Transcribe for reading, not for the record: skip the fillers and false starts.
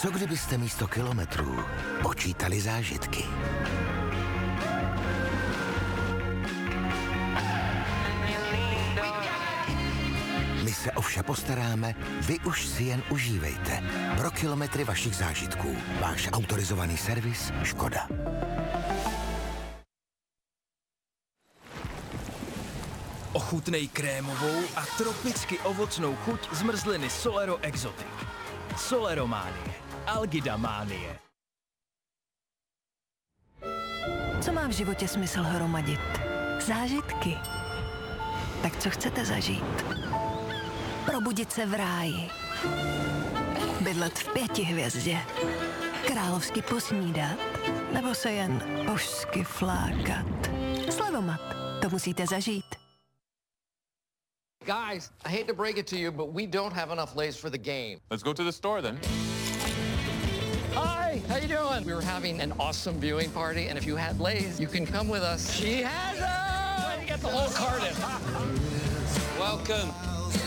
Co kdybyste místo kilometrů počítali zážitky? My se o vše postaráme, vy už si jen užívejte. Pro kilometry vašich zážitků. Váš autorizovaný servis Škoda. Ochutnej krémovou a tropicky ovocnou chuť zmrzliny Solero Exotic. Solerománie. Algidamánie. Co má v životě smysl hromadit? Zážitky. Tak co chcete zažít? Probudit se v ráji. Bydlet v 5 hvězdě. Královsky posnídat. Nebo se jen božsky flákat. Slevomat. To musíte zažít. Guys, I hate to break it to you, but we don't have enough Lay's for the game. Let's go to the store then. Hi, how you doing? We were having an awesome viewing party, and if you had Lay's, you can come with us. She has them! You get the whole carton. Welcome.